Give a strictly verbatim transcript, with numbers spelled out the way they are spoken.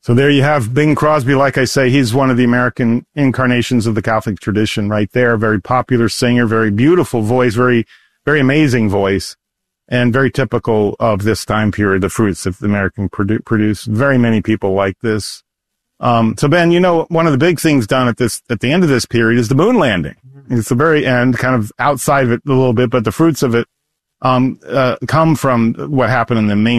So there you have Bing Crosby. Like I say, he's one of the American incarnations of the Catholic tradition right there. Very popular singer, very beautiful voice, very, very amazing voice, and very typical of this time period, the fruits that the American produ- produce. Very many people like this. Um, so Ben, you know, one of the big things done at this, at the end of this period is the moon landing. It's the very end, kind of outside of it a little bit, but the fruits of it, um, uh, come from what happened in the main